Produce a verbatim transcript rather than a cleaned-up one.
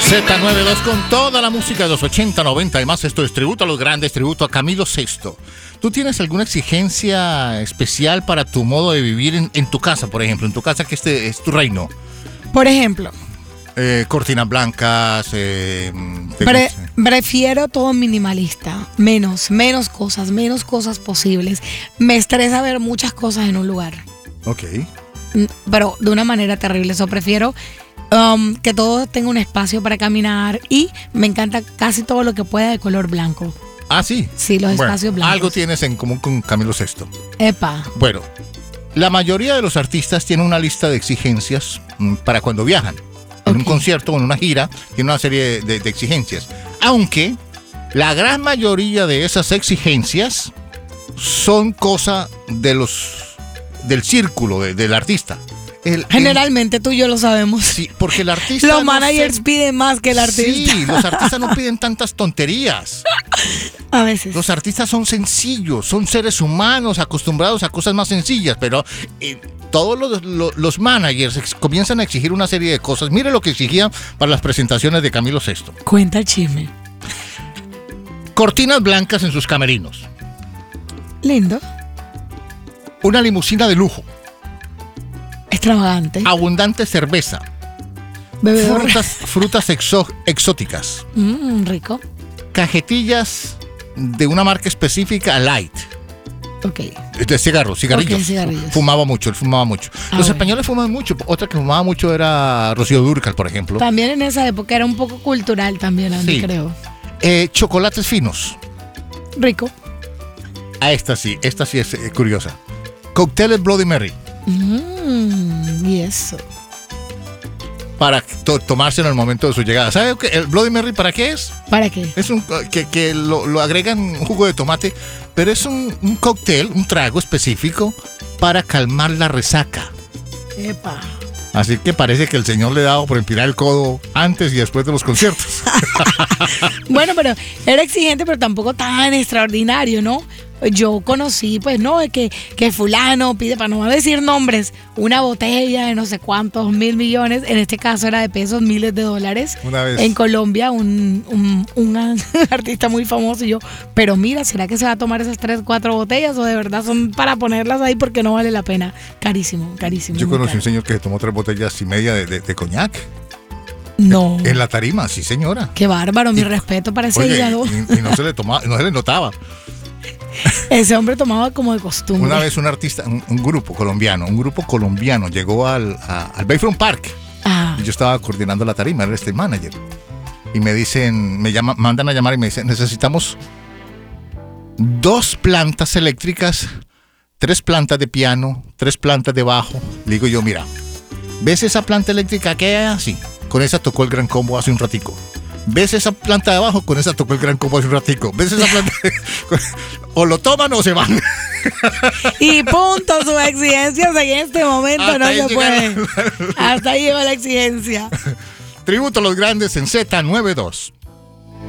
Z noventa y dos con toda la música de los ochenta, noventa y más. Esto es tributo a los grandes, tributo a Camilo Sesto. ¿Tú tienes alguna exigencia especial para tu modo de vivir en, en tu casa, por ejemplo? En tu casa, que este es tu reino. Por ejemplo. Eh, cortinas blancas. Eh, Pre- prefiero todo minimalista. Menos, menos cosas, menos cosas posibles. Me estresa ver muchas cosas en un lugar. Ok. Pero de una manera terrible. Eso prefiero um, que todo tenga un espacio para caminar. Y me encanta casi todo lo que pueda de color blanco. Ah, sí. Sí, los bueno, espacios blancos. Algo tienes en común con Camilo Sesto. Epa. Bueno, la mayoría de los artistas tienen una lista de exigencias mm, para cuando viajan. En okay. un concierto o en una gira, tiene una serie de, de exigencias. Aunque la gran mayoría de esas exigencias son cosa de los del círculo de, del artista. El, Generalmente el, tú y yo lo sabemos. Sí, porque el artista... Los no managers se, piden más que el artista. Sí, los artistas no piden tantas tonterías. A veces. Los artistas son sencillos, son seres humanos acostumbrados a cosas más sencillas, pero eh, todos los, los, los managers ex, comienzan a exigir una serie de cosas. Mire lo que exigían para las presentaciones de Camilo Sesto. Cuenta el chisme. Cortinas blancas en sus camerinos. Lindo. Una limusina de lujo. Extravagante. Abundante cerveza. Bebedor. Frutas, frutas exo, exóticas. Mmm, rico. Cajetillas de una marca específica, Light. Ok. De cigarros, cigarrillos. Okay, cigarrillos. Fumaba mucho, él fumaba mucho. Ah, Los bueno. españoles fumaban mucho. Otra que fumaba mucho era Rocío Dúrcal, por ejemplo. También en esa época era un poco cultural también, Andy, sí. creo. Eh, chocolates finos. Rico. Ah, esta sí, esta sí es eh, curiosa. Cócteles Bloody Mary. Mmm, y eso. Para to- tomárselo en el momento de su llegada. ¿Sabe qué? El Bloody Mary para qué es? ¿Para qué? Es un que, que lo, lo agregan jugo de tomate, pero es un, un cóctel, un trago específico para calmar la resaca. Epa. Así que parece que el señor le daba por empinar el codo antes y después de los conciertos. Bueno, pero era exigente, pero tampoco tan extraordinario, ¿no? Yo conocí, pues, no, que, que fulano pide, para no decir nombres, una botella de no sé cuántos mil millones, en este caso era de pesos, miles de dólares. Una vez. En Colombia, un, un, un artista muy famoso, y yo, pero mira, ¿será que se va a tomar esas tres, cuatro botellas o de verdad son para ponerlas ahí porque no vale la pena? Carísimo, carísimo. Yo conocí caro. un señor que se tomó tres botellas y media de, de, de coñac. No. En la tarima, sí señora. Qué bárbaro, mi y, respeto para ese oye, hígado. Y, y no se le tomaba, no se le notaba. Ese hombre tomaba como de costumbre. Una vez un artista, un, un grupo colombiano, un grupo colombiano llegó al, a, al Bayfront Park. Ah. Y yo estaba coordinando la tarima, era este manager. Y me dicen, me llaman, mandan a llamar y me dicen, necesitamos dos plantas eléctricas, tres plantas de piano, tres plantas de bajo. Le digo yo, mira, ¿ves esa planta eléctrica que hay así? Con esa tocó el gran combo hace un ratico. ¿Ves esa planta de abajo? Con esa tocó el gran combo hace un ratico. ¿Ves esa planta? O lo toman o se van. Y punto, sus exigencias en este momento Hasta no ahí se llegaron. pueden. Hasta ahí lleva la exigencia. Tributo a los grandes en Z noventa y dos.